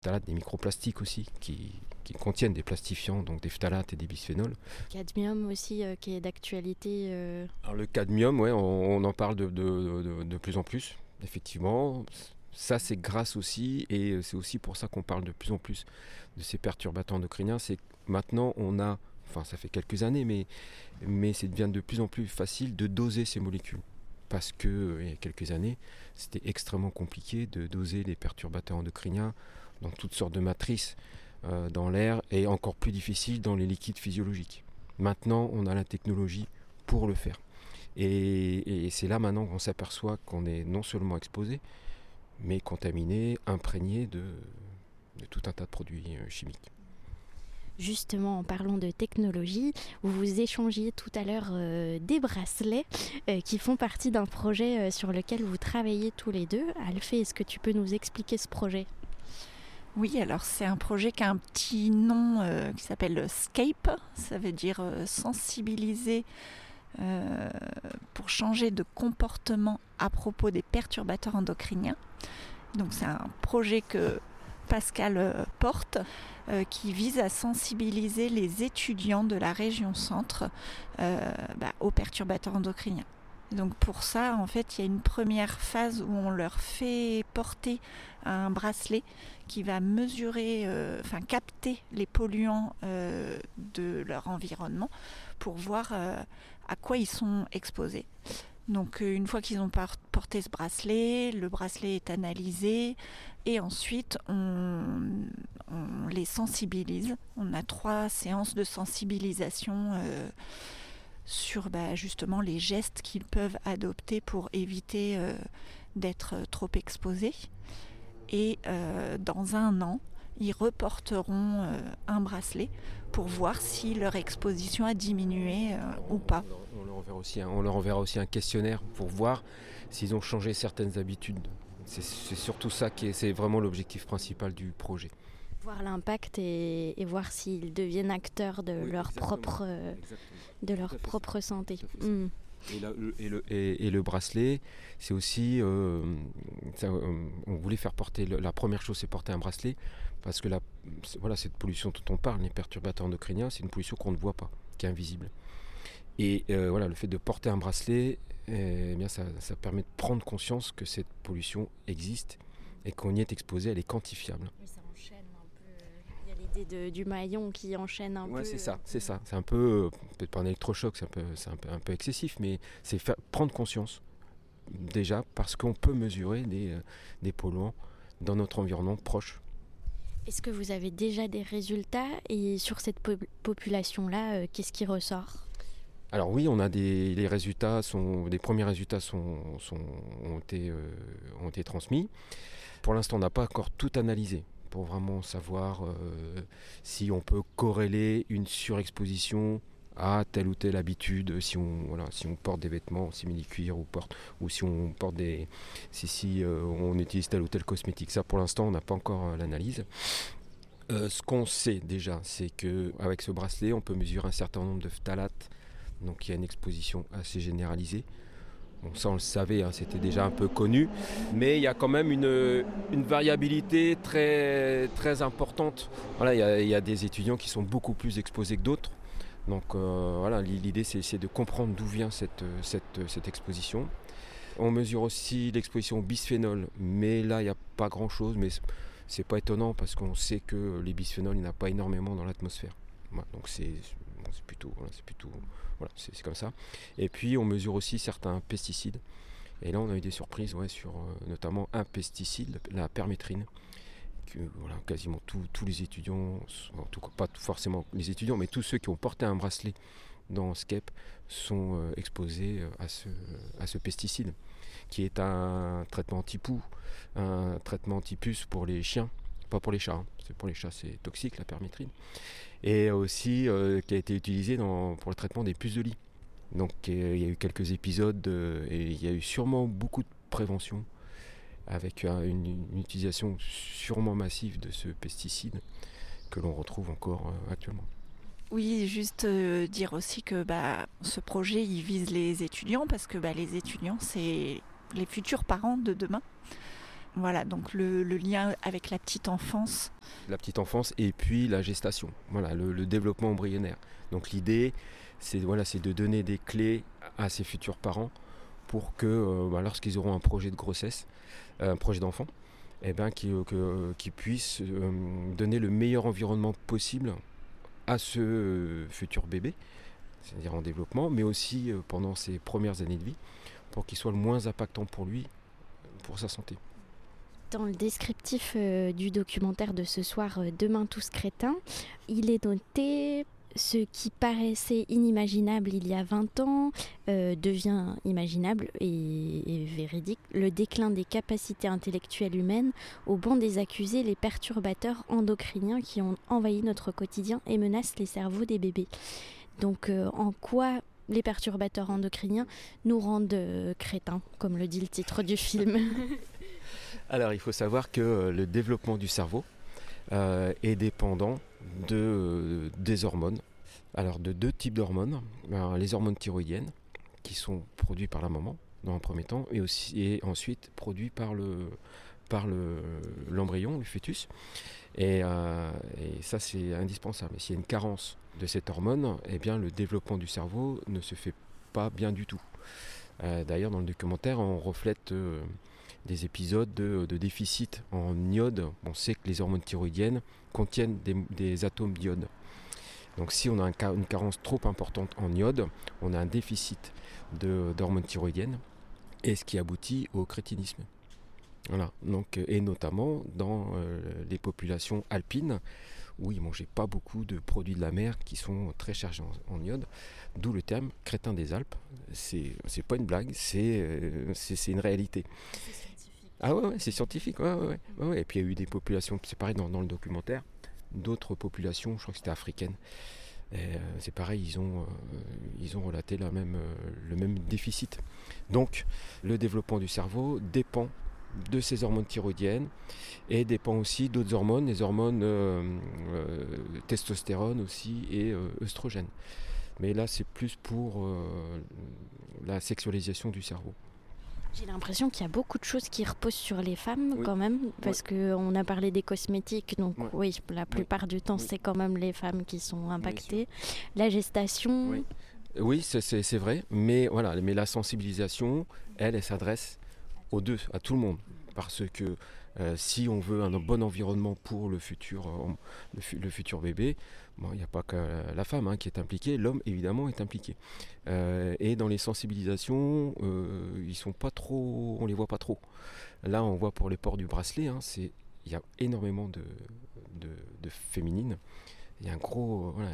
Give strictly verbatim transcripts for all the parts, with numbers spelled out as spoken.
Phtalates, des microplastiques aussi, qui, qui contiennent des plastifiants, donc des phtalates et des bisphénols. Cadmium aussi, euh, qui est d'actualité. Euh... Alors le cadmium, ouais, on, on en parle de, de, de, de plus en plus, effectivement. Ça, c'est grâce aussi, et c'est aussi pour ça qu'on parle de plus en plus de ces perturbateurs endocriniens. C'est que maintenant, on a, enfin ça fait quelques années, mais, mais ça devient de plus en plus facile de doser ces molécules. Parce que, il y a quelques années, c'était extrêmement compliqué de doser les perturbateurs endocriniens dans toutes sortes de matrices euh, dans l'air, et encore plus difficile dans les liquides physiologiques. Maintenant, on a la technologie pour le faire. Et, et c'est là maintenant qu'on s'aperçoit qu'on est non seulement exposé, mais contaminé, imprégné de, de tout un tas de produits chimiques. Justement, en parlant de technologie, vous vous échangiez tout à l'heure euh, des bracelets euh, qui font partie d'un projet euh, sur lequel vous travaillez tous les deux. Alphée, est-ce que tu peux nous expliquer ce projet ? Oui, alors c'est un projet qui a un petit nom euh, qui s'appelle SCAPE, ça veut dire euh, sensibiliser euh, pour changer de comportement à propos des perturbateurs endocriniens. Donc c'est un projet que Pascal euh, porte euh, qui vise à sensibiliser les étudiants de la région centre euh, bah, aux perturbateurs endocriniens. Donc pour ça, en fait, il y a une première phase où on leur fait porter un bracelet qui va mesurer, euh, enfin capter les polluants euh, de leur environnement pour voir euh, à quoi ils sont exposés. Donc une fois qu'ils ont porté ce bracelet, le bracelet est analysé et ensuite on, on les sensibilise. On a trois séances de sensibilisation euh, sur bah, justement les gestes qu'ils peuvent adopter pour éviter euh, d'être trop exposés. Et euh, dans un an, ils reporteront euh, un bracelet pour voir si leur exposition a diminué euh, ou pas. On leur, enverra aussi un, on leur enverra aussi un questionnaire pour voir s'ils ont changé certaines habitudes. C'est, c'est surtout ça qui est, c'est vraiment l'objectif principal du projet. Voir l'impact et, et voir s'ils deviennent acteurs de oui, leur exactement, propre, euh, de leur propre ça. santé. Mmh. Et, la, le, et, le, et, et le bracelet, c'est aussi, euh, ça, euh, on voulait faire porter, le, la première chose c'est porter un bracelet, parce que la, voilà, cette pollution dont on parle, les perturbateurs endocriniens, c'est une pollution qu'on ne voit pas, qui est invisible. Et euh, voilà, le fait de porter un bracelet, eh bien, ça, ça permet de prendre conscience que cette pollution existe et qu'on y est exposé, elle est quantifiable. Oui, ça enchaîne un peu. Il y a l'idée de, du maillon qui enchaîne un ouais, peu. c'est ça, c'est ça. C'est un peu, peut-être pas un électrochoc, c'est un peu, c'est un peu, un peu excessif, mais c'est faire, prendre conscience déjà parce qu'on peut mesurer des, des polluants dans notre environnement proche. Est-ce que vous avez déjà des résultats et sur cette po- population-là, euh, qu'est-ce qui ressort ? Alors oui, on a des les résultats sont des premiers résultats sont, sont ont été euh, ont été transmis. Pour l'instant, on n'a pas encore tout analysé pour vraiment savoir euh, si on peut corréler une surexposition à telle ou telle habitude, si on voilà, si on porte des vêtements simili-cuir ou porte ou si on porte des si si euh, on utilise tel ou tel cosmétique. Ça, pour l'instant, on n'a pas encore euh, l'analyse. Euh, ce qu'on sait déjà, c'est que avec ce bracelet, on peut mesurer un certain nombre de phtalates. Donc il y a une exposition assez généralisée. Bon, ça on le savait, hein, c'était déjà un peu connu, mais il y a quand même une, une variabilité très, très importante. Voilà, il y, a, il y a des étudiants qui sont beaucoup plus exposés que d'autres. Donc euh, voilà, l'idée c'est, c'est de comprendre d'où vient cette, cette, cette exposition. On mesure aussi l'exposition au bisphénol, mais là il n'y a pas grand chose, mais c'est pas étonnant parce qu'on sait que les bisphénols, il n'y en a pas énormément dans l'atmosphère. Voilà, donc c'est, bon, c'est plutôt, voilà, c'est plutôt, voilà, c'est, c'est comme ça. Et puis on mesure aussi certains pesticides. Et là on a eu des surprises, ouais, sur euh, notamment un pesticide, la permétrine, que voilà, quasiment tous, tous les étudiants, en tout cas pas forcément les étudiants, mais tous ceux qui ont porté un bracelet dans SCAPE sont euh, exposés à ce, à ce pesticide, qui est un traitement anti-poux, un traitement anti-puce pour les chiens. Pas pour les chats, hein. C'est pour les chats c'est toxique la permétrine, et aussi euh, qui a été utilisé dans, pour le traitement des puces de lit. Donc euh, il y a eu quelques épisodes euh, et il y a eu sûrement beaucoup de prévention avec euh, une, une utilisation sûrement massive de ce pesticide que l'on retrouve encore euh, actuellement. Oui, juste euh, dire aussi que bah, ce projet il vise les étudiants parce que bah, les étudiants c'est les futurs parents de demain. Voilà, donc le, le lien avec la petite enfance. La petite enfance et puis la gestation, voilà, le, le développement embryonnaire. Donc l'idée, c'est, voilà, c'est de donner des clés à ces futurs parents pour que euh, bah, lorsqu'ils auront un projet de grossesse, euh, un projet d'enfant, eh ben, qu'ils, que, qu'ils puissent euh, donner le meilleur environnement possible à ce euh, futur bébé, c'est-à-dire en développement, mais aussi euh, pendant ses premières années de vie, pour qu'il soit le moins impactant pour lui, pour sa santé. Dans le descriptif euh, du documentaire de ce soir, euh, Demain tous crétins, il est noté ce qui paraissait inimaginable il y a vingt ans euh, devient imaginable et, et véridique. Le déclin des capacités intellectuelles humaines, au banc des accusés, les perturbateurs endocriniens qui ont envahi notre quotidien et menacent les cerveaux des bébés. Donc euh, en quoi les perturbateurs endocriniens nous rendent euh, crétins, comme le dit le titre du film? Alors, il faut savoir que le développement du cerveau euh, est dépendant de, euh, des hormones. Alors, de deux types d'hormones. Alors, les hormones thyroïdiennes, qui sont produites par la maman, dans un premier temps, et, aussi, et ensuite produites par, le, par le, l'embryon, le fœtus. Et, euh, et ça, c'est indispensable. S'il y a une carence de cette hormone, eh bien, le développement du cerveau ne se fait pas bien du tout. Euh, d'ailleurs, dans le documentaire, on reflète... Euh, des épisodes de, de déficit en iode. On sait que les hormones thyroïdiennes contiennent des, des atomes d'iode. Donc si on a un, une carence trop importante en iode, on a un déficit de, d'hormones thyroïdiennes, et ce qui aboutit au crétinisme. Voilà. Donc, et notamment dans euh, les populations alpines, où ils ne mangeaient pas beaucoup de produits de la mer qui sont très chargés en, en iode, d'où le terme crétin des Alpes. C'est, c'est pas une blague, c'est, euh, c'est, c'est une réalité. Ah ouais, ouais, c'est scientifique, ouais, ouais, ouais, ouais. Et puis il y a eu des populations, c'est pareil dans, dans le documentaire, d'autres populations, je crois que c'était africaines. Et, euh, c'est pareil, ils ont, euh, ils ont relaté la même, euh, le même déficit. Donc le développement du cerveau dépend de ces hormones thyroïdiennes et dépend aussi d'autres hormones, les hormones euh, euh, testostérone aussi et euh, œstrogène. Mais là c'est plus pour euh, la sexualisation du cerveau. J'ai l'impression qu'il y a beaucoup de choses qui reposent sur les femmes oui. quand même, parce oui. qu'on a parlé des cosmétiques, donc oui, oui, la plupart oui. du temps, oui. c'est quand même les femmes qui sont impactées. La gestation... Oui, oui c'est, c'est, c'est vrai, mais, voilà, mais la sensibilisation, elle, elle s'adresse aux deux, à tout le monde, parce que euh, si on veut un bon environnement pour le futur, euh, le, fu- le futur bébé, bon, il n'y a pas que la femme hein, qui est impliquée, l'homme évidemment est impliqué. Euh, et dans les sensibilisations, euh, ils sont pas trop, on les voit pas trop. Là, on voit pour les ports du bracelet, hein, c'est, il y a énormément de, de, de féminines. Il y a un gros, voilà,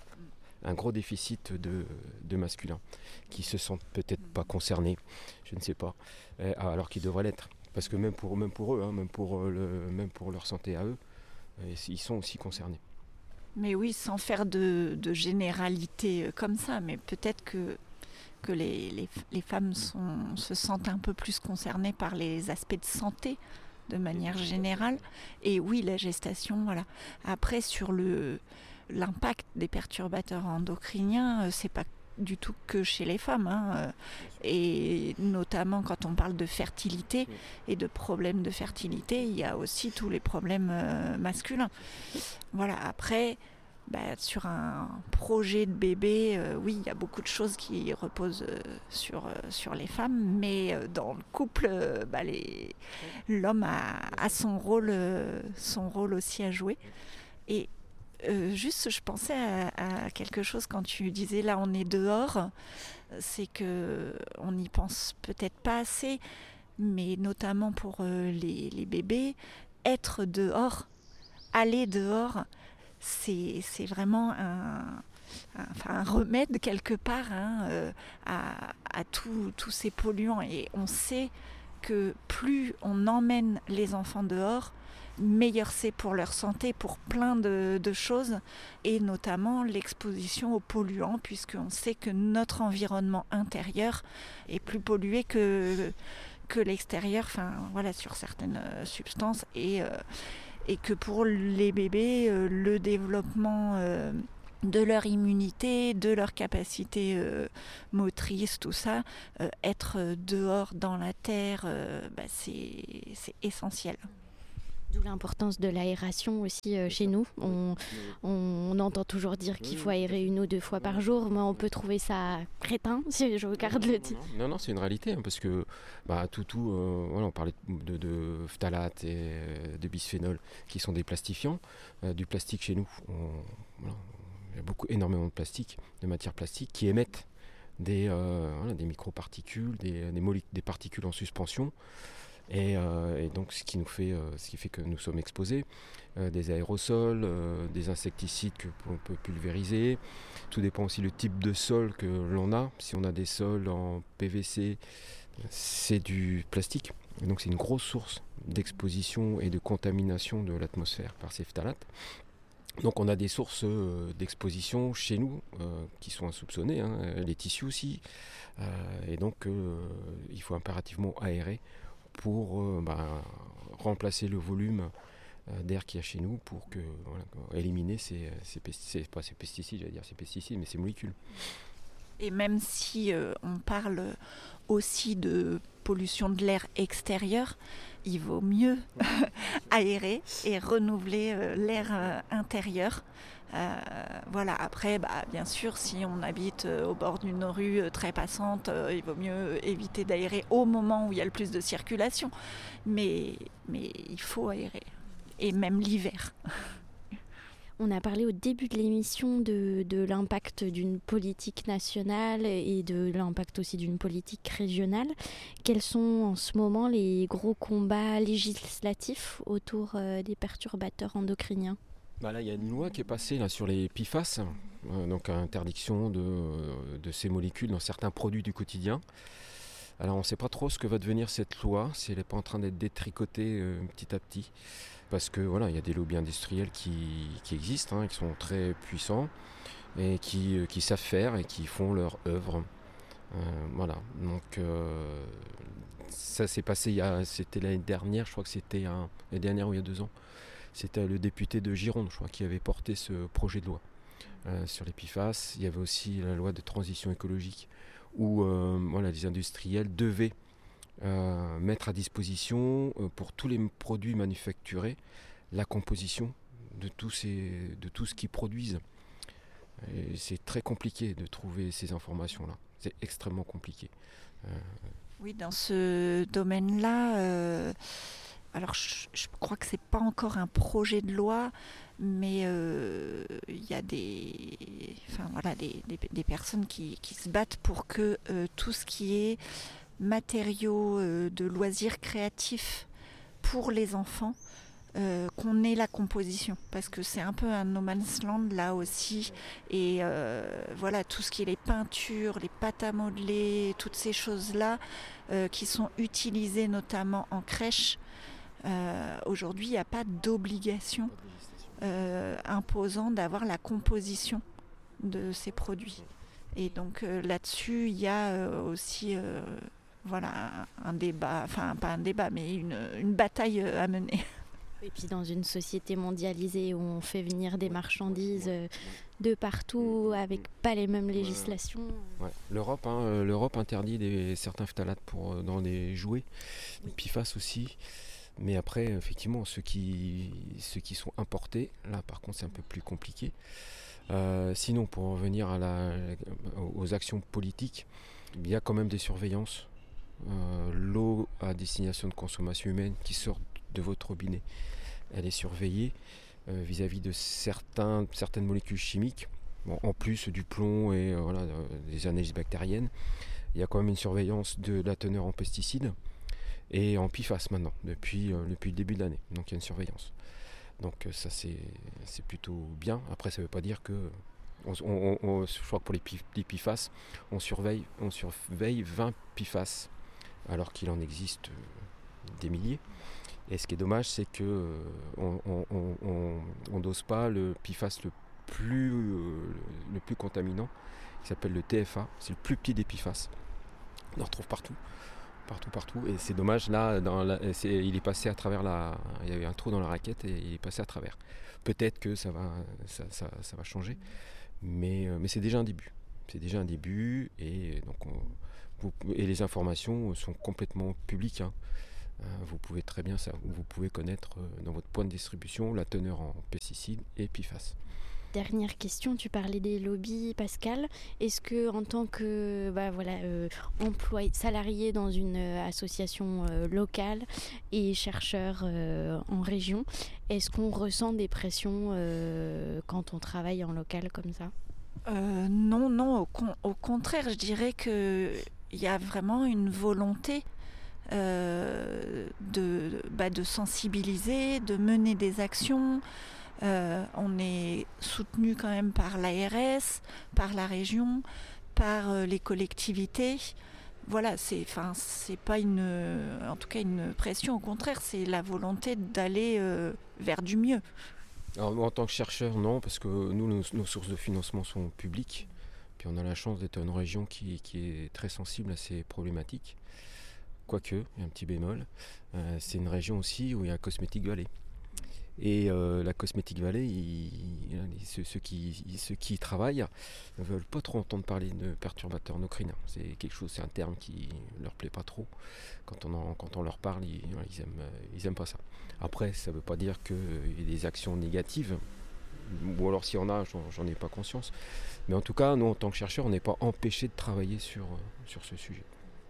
un gros déficit de, de masculins qui se sentent peut-être pas concernés, je ne sais pas, euh, alors qu'ils devraient l'être. Parce que même pour, même pour eux, hein, même, pour le, même pour leur santé à eux, euh, ils sont aussi concernés. Mais oui, sans faire de, de généralité comme ça, mais peut-être que, que les, les, les femmes sont, se sentent un peu plus concernées par les aspects de santé de manière générale. Et oui, la gestation, voilà. Après, sur le, l'impact des perturbateurs endocriniens, c'est pas du tout que chez les femmes, hein. Et notamment quand on parle de fertilité et de problèmes de fertilité, il y a aussi tous les problèmes euh, masculins. Voilà, après, bah, sur un projet de bébé, euh, oui, il y a beaucoup de choses qui reposent euh, sur, euh, sur les femmes, mais euh, dans le couple, euh, bah, les, l'homme a, a son, rôle, euh, son rôle aussi à jouer. Et Euh, juste, je pensais à, à quelque chose quand tu disais là on est dehors, c'est que on n'y pense peut-être pas assez, mais notamment pour euh, les, les bébés, être dehors, aller dehors, c'est, c'est vraiment un, un, enfin, un remède quelque part hein, euh, à, à tous ces polluants. Et on sait que plus on emmène les enfants dehors, meilleur c'est pour leur santé, pour plein de, de choses, et notamment l'exposition aux polluants, puisqu'on sait que notre environnement intérieur est plus pollué que, que l'extérieur, enfin, voilà, sur certaines substances, et, euh, et que pour les bébés, euh, le développement euh, de leur immunité, de leur capacité euh, motrice, tout ça, euh, être dehors dans la terre, euh, bah, c'est, c'est essentiel. D'où l'importance de l'aération aussi euh, chez nous. On, on, on entend toujours dire qu'il faut aérer une ou deux fois par jour, mais on peut trouver ça crétin si je regarde le titre. Non, non, c'est une réalité, hein, parce que bah, tout, tout, euh, voilà, on parlait de, de phtalate et euh, de bisphénol, qui sont des plastifiants. Euh, du plastique chez nous, on, voilà, il y a beaucoup, énormément de plastique, de matières plastiques qui émettent des, euh, voilà, des microparticules, des, des, molé- des particules en suspension. Et, euh, et donc ce qui nous fait, euh, ce qui fait que nous sommes exposés, euh, des aérosols, euh, des insecticides que l'on peut pulvériser. Tout dépend aussi du type de sol que l'on a. Si on a des sols en P V C, c'est du plastique. Et donc c'est une grosse source d'exposition et de contamination de l'atmosphère par ces phtalates. Donc on a des sources euh, d'exposition chez nous euh, qui sont insoupçonnées, hein, les tissus aussi. Euh, et donc euh, il faut impérativement aérer pour euh, bah, remplacer le volume euh, d'air qu'il y a chez nous pour que, voilà, éliminer ces, ces, ces, pas ces pesticides, j'allais dire ces pesticides, mais ces molécules. Et même si euh, on parle aussi de pollution de l'air extérieur, il vaut mieux aérer et renouveler euh, l'air euh, intérieur. Euh, voilà. Après, bah, bien sûr, si on habite euh, au bord d'une rue euh, très passante, euh, il vaut mieux éviter d'aérer au moment où il y a le plus de circulation. Mais, mais il faut aérer, et même l'hiver. On a parlé au début de l'émission de, de l'impact d'une politique nationale et de l'impact aussi d'une politique régionale. Quels sont en ce moment les gros combats législatifs autour euh, des perturbateurs endocriniens ? Bah là, il y a une loi qui est passée là, sur les P F A S, euh, donc interdiction de, de ces molécules dans certains produits du quotidien. Alors on ne sait pas trop ce que va devenir cette loi, si elle n'est pas en train d'être détricotée euh, petit à petit. Parce que voilà, il y a des lobbies industriels qui, qui existent, hein, qui sont très puissants et qui, euh, qui savent faire et qui font leur œuvre. Euh, voilà, donc euh, ça s'est passé, il y a, c'était l'année dernière, je crois que c'était un, l'année dernière ou il y a deux ans. C'était le député de Gironde, je crois, qui avait porté ce projet de loi euh, sur les P F A S. Il y avait aussi la loi de transition écologique où euh, voilà, les industriels devaient euh, mettre à disposition euh, pour tous les produits manufacturés la composition de, tous ces, de tout ce qu'ils produisent. Et c'est très compliqué de trouver ces informations-là. C'est extrêmement compliqué. Euh... Oui, dans ce domaine-là... Euh... Alors, je, je crois que c'est pas encore un projet de loi, mais il euh, y a des, enfin, voilà, des, des, des personnes qui, qui se battent pour que euh, tout ce qui est matériaux euh, de loisirs créatifs pour les enfants, euh, qu'on ait la composition, parce que c'est un peu un no man's land là aussi, et euh, voilà, tout ce qui est les peintures, les pâtes à modeler, toutes ces choses-là euh, qui sont utilisées notamment en crèche. Euh, aujourd'hui, il n'y a pas d'obligation euh, imposant d'avoir la composition de ces produits. Et donc euh, là-dessus, il y a euh, aussi euh, voilà, un, un débat, enfin pas un débat, mais une, une bataille euh, à mener. Et puis dans une société mondialisée où on fait venir des marchandises euh, de partout avec pas les mêmes législations. Ouais. L'Europe, hein, l'Europe interdit des, certains phtalates pour, dans des jouets, les P F A S aussi. Mais après, effectivement, ceux qui, ceux qui sont importés, là par contre c'est un peu plus compliqué. Euh, sinon, pour en revenir à la, aux actions politiques, il y a quand même des surveillances. Euh, l'eau à destination de consommation humaine qui sort de votre robinet, elle est surveillée euh, vis-à-vis de certains, certaines molécules chimiques. Bon, en plus du plomb et euh, voilà, des analyses bactériennes, il y a quand même une surveillance de la teneur en pesticides. Et en P F A S maintenant, depuis, euh, depuis le début de l'année. Donc il y a une surveillance. Donc euh, ça c'est, c'est plutôt bien. Après ça ne veut pas dire que... On, on, on, je crois que pour les, les P F A S, on surveille, on surveille vingt P F A S, alors qu'il en existe euh, des milliers. Et ce qui est dommage, c'est qu'on euh, on n'ose pas le P F A S le plus, euh, le plus contaminant, qui s'appelle le T F A. C'est le plus petit des P F A S. On en retrouve partout. Partout, partout, et c'est dommage, là, dans la, c'est, il est passé à travers la... Il y a eu un trou dans la raquette et il est passé à travers. Peut-être que ça va, ça, ça, ça va changer, Mais, euh, mais c'est déjà un début. C'est déjà un début et, donc on, vous, et les informations sont complètement publiques. Hein. Euh, vous pouvez très bien ça. Vous pouvez connaître euh, dans votre point de distribution la teneur en pesticides et P F A S. Dernière question, tu parlais des lobbies, Pascal. Est-ce que en tant que bah, voilà, euh, employé, salarié dans une euh, association euh, locale et chercheur euh, en région, est-ce qu'on ressent des pressions euh, quand on travaille en local comme ça ? euh, Non, non, au, con- au contraire, je dirais qu'il y a vraiment une volonté euh, de, bah, de sensibiliser, de mener des actions. Euh, on est soutenu quand même par l'A R S, par la région, par euh, les collectivités. Voilà, c'est, enfin, c'est pas une, en tout cas une pression. Au contraire, c'est la volonté d'aller euh, vers du mieux. Alors, en tant que chercheur, non, parce que nous, nos, nos sources de financement sont publiques. Puis on a la chance d'être une région qui, qui est très sensible à ces problématiques. Quoique, il y a un petit bémol, euh, c'est une région aussi où il y a Cosmetic Valley. Et euh, la Cosmetic Valley, ils, ils, ceux, ceux, qui, ceux qui y travaillent ne veulent pas trop entendre parler de perturbateurs endocriniens. C'est quelque chose, c'est un terme qui leur plaît pas trop. Quand on, en, quand on leur parle, ils, ils, aiment, ils aiment pas ça. Après, ça ne veut pas dire qu'il y ait des actions négatives, ou alors s'il y en a, j'en, j'en ai pas conscience. Mais en tout cas, nous, en tant que chercheurs, on n'est pas empêchés de travailler sur, sur ce sujet.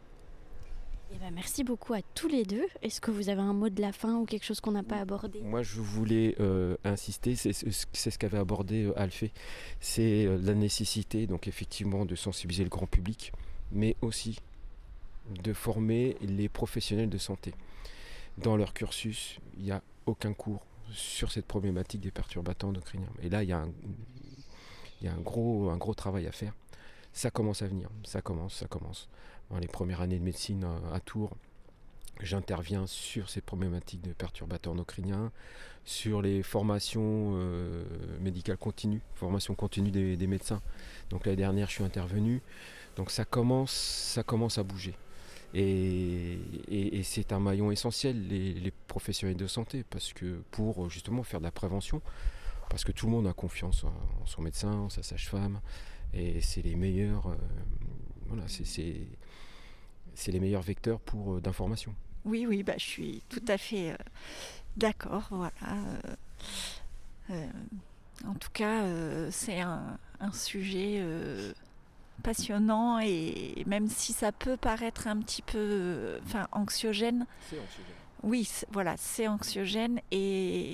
Eh ben, merci beaucoup à tous les deux. Est-ce que vous avez un mot de la fin ou quelque chose qu'on n'a pas abordé ? Moi, je voulais euh, insister, c'est, c'est ce qu'avait abordé euh, Alphée, c'est euh, la nécessité, donc effectivement, de sensibiliser le grand public, mais aussi de former les professionnels de santé. Dans leur cursus, il n'y a aucun cours sur cette problématique des perturbateurs endocriniens. Et là, il y a un, il y a un gros, un gros travail à faire. Ça commence à venir, ça commence, ça commence. Dans les premières années de médecine à Tours, j'interviens sur ces problématiques de perturbateurs endocriniens, sur les formations euh, médicales continues, formation continue des, des médecins. Donc l'année dernière, je suis intervenu. Donc ça commence, ça commence à bouger. Et, et, et c'est un maillon essentiel, les, les professionnels de santé, parce que pour justement faire de la prévention, parce que tout le monde a confiance en, en son médecin, en sa sage-femme, et c'est les meilleurs, euh, voilà, c'est, c'est, c'est les meilleurs vecteurs pour, euh, d'information. Oui, oui, bah, je suis tout à fait euh, d'accord. Voilà. Euh, euh, en tout cas, euh, c'est un, un sujet euh, passionnant et même si ça peut paraître un petit peu euh, enfin, anxiogène. C'est anxiogène. Oui, c'est, voilà, c'est anxiogène et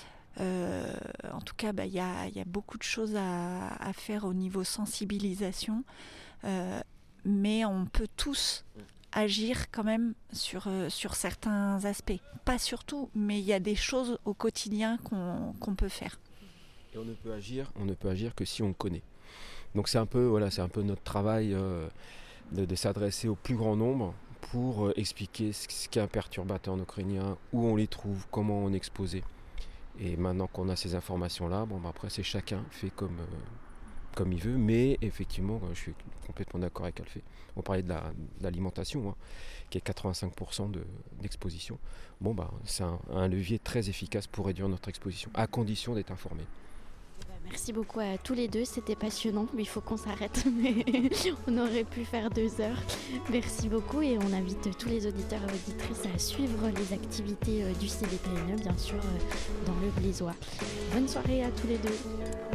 euh, en tout cas, bah, y a, y a beaucoup de choses à, à faire au niveau sensibilisation, euh, mais on peut tous agir quand même sur, euh, sur certains aspects. Pas sur tout, mais il y a des choses au quotidien qu'on, qu'on peut faire. Et on ne peut agir, on ne peut agir que si on connaît. Donc c'est un peu, voilà, c'est un peu notre travail euh, de, de s'adresser au plus grand nombre pour euh, expliquer ce, ce qu'est un perturbateur endocrinien, où on les trouve, comment on est exposé. Et maintenant qu'on a ces informations-là, bon, bah après c'est chacun fait comme, euh, comme il veut, mais effectivement, je suis complètement d'accord avec Alphée. On parlait de, la, de l'alimentation, hein, qui est quatre-vingt-cinq pour cent de, d'exposition. Bon, bah, c'est un, un levier très efficace pour réduire notre exposition, à condition d'être informé. Merci beaucoup à tous les deux, c'était passionnant, mais il faut qu'on s'arrête, mais on aurait pu faire deux heures. Merci beaucoup et on invite tous les auditeurs et auditrices à suivre les activités du C D P N E, bien sûr, dans le Blésois. Bonne soirée à tous les deux.